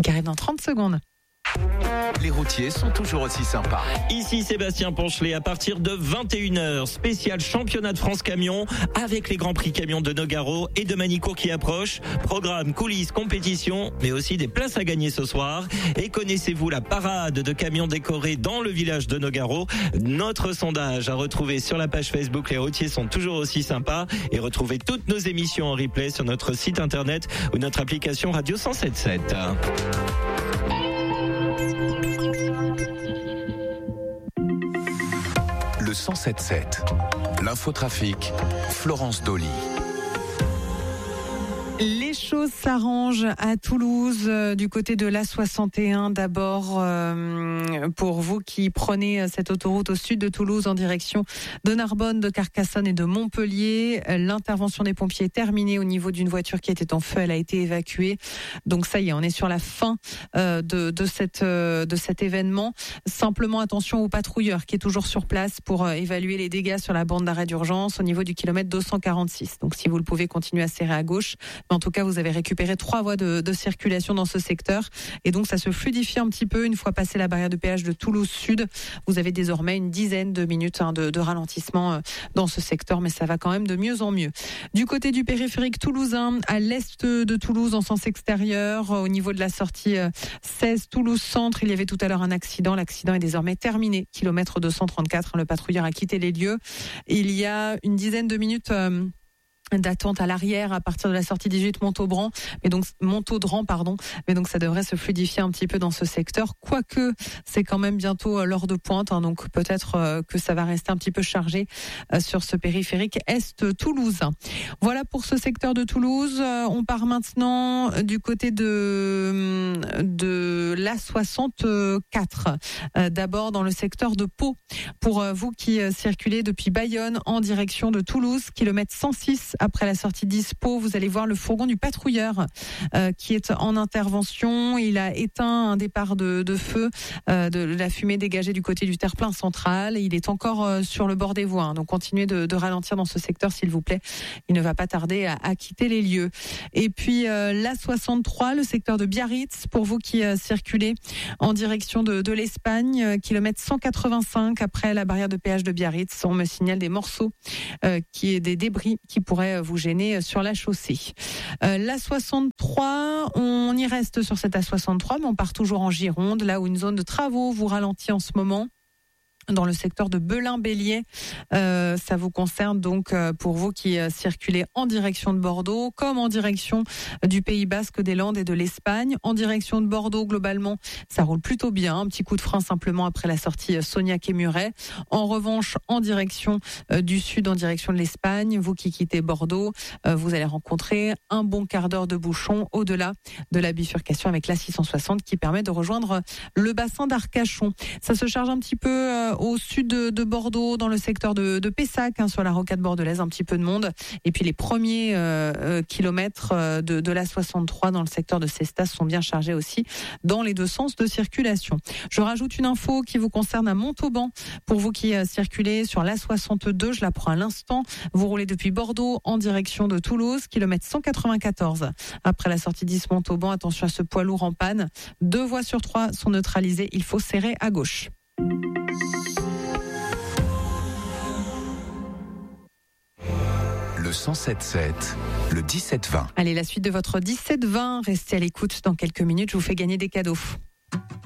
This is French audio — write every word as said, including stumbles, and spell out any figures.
qui arrive dans trente secondes. Les routiers sont toujours aussi sympas. Ici Sébastien Ponchelet, à partir de vingt et une heures, spécial championnat de France camion avec les grands prix camions de Nogaro et de Manicourt qui approchent. Programme, coulisses, compétition, mais aussi des places à gagner ce soir. Et connaissez-vous la parade de camions décorés dans le village de Nogaro? Notre sondage à retrouver sur la page Facebook Les routiers sont toujours aussi sympas, et retrouvez toutes nos émissions en replay sur notre site internet ou notre application Radio cent sept sept. Le cent sept sept, l'infotrafic, Florence Dolly. Les choses s'arrangent à Toulouse, euh, du côté de l'A soixante et un. D'abord, euh, pour vous qui prenez cette autoroute au sud de Toulouse en direction de Narbonne, de Carcassonne et de Montpellier, l'intervention des pompiers est terminée au niveau d'une voiture qui était en feu. Elle a été évacuée. Donc ça y est, on est sur la fin euh, de, de, cette, euh, de cet événement. Simplement attention au patrouilleur qui est toujours sur place pour euh, évaluer les dégâts sur la bande d'arrêt d'urgence au niveau du kilomètre deux cent quarante-six. Donc si vous le pouvez, continuer à serrer à gauche. En tout cas, vous avez récupéré trois voies de, de circulation dans ce secteur. Et donc, ça se fluidifie un petit peu une fois passé la barrière de péage de Toulouse Sud. Vous avez désormais une dizaine de minutes hein, de, de ralentissement dans ce secteur, mais ça va quand même de mieux en mieux. Du côté du périphérique toulousain, à l'est de Toulouse, en sens extérieur, au niveau de la sortie seize Toulouse Centre, il y avait tout à l'heure un accident. L'accident est désormais terminé. Kilomètre deux cent trente-quatre, le patrouilleur a quitté les lieux. Il y a une dizaine de minutes... Euh, d'attente à l'arrière à partir de la sortie dix-huit Montauban, mais donc Montaudran pardon, mais donc ça devrait se fluidifier un petit peu dans ce secteur, quoique c'est quand même bientôt l'heure de pointe, hein, donc peut-être euh, que ça va rester un petit peu chargé euh, sur ce périphérique est toulousain. Voilà pour ce secteur de Toulouse. Euh, on part maintenant du côté de de l'A soixante-quatre. Euh, d'abord dans le secteur de Pau. Pour euh, vous qui euh, circulez depuis Bayonne en direction de Toulouse, kilomètre cent six. Après la sortie d'Ispo, vous allez voir le fourgon du patrouilleur euh, qui est en intervention. Il a éteint un départ de, de feu, euh, de la fumée dégagée du côté du terre-plein central. Il est encore euh, sur le bord des voies. Hein, donc continuez de, de ralentir dans ce secteur, s'il vous plaît. Il ne va pas tarder à, à quitter les lieux. Et puis euh, l'A soixante-trois, le secteur de Biarritz, pour vous qui euh, circulez en direction de, de l'Espagne, euh, kilomètre cent quatre-vingt-cinq après la barrière de péage de Biarritz. On me signale des morceaux, euh, qui est des débris qui pourraient vous gêner sur la chaussée. Euh, l'A soixante-trois, on y reste sur cette A soixante-trois, mais on part toujours en Gironde, là où une zone de travaux vous ralentit en ce moment. Dans le secteur de Belin-Bélier, euh, ça vous concerne donc euh, pour vous qui euh, circulez en direction de Bordeaux, comme en direction du Pays Basque, des Landes et de l'Espagne. En direction de Bordeaux, globalement, ça roule plutôt bien. Un petit coup de frein simplement après la sortie euh, Sognac et Muret. En revanche, en direction euh, du sud, en direction de l'Espagne, vous qui quittez Bordeaux, euh, vous allez rencontrer un bon quart d'heure de bouchon au-delà de la bifurcation avec l'A six cent soixante qui permet de rejoindre le bassin d'Arcachon. Ça se charge un petit peu euh, au sud de, de Bordeaux, dans le secteur de, de Pessac, hein, sur la rocade bordelaise, un petit peu de monde. Et puis les premiers euh, euh, kilomètres euh, de, de l'A soixante-trois dans le secteur de Cestas sont bien chargés aussi dans les deux sens de circulation. Je rajoute une info qui vous concerne à Montauban. Pour vous qui euh, circulez sur l'A soixante-deux, je la prends à l'instant. Vous roulez depuis Bordeaux en direction de Toulouse, kilomètre cent quatre-vingt-quatorze. Après la sortie dix Montauban, attention à ce poids lourd en panne. Deux voies sur trois sont neutralisées. Il faut serrer à gauche. Le cent sept sept, le dix-sept vingt. Allez, la suite de votre dix-sept vingt. Restez à l'écoute. Dans quelques minutes, je vous fais gagner des cadeaux.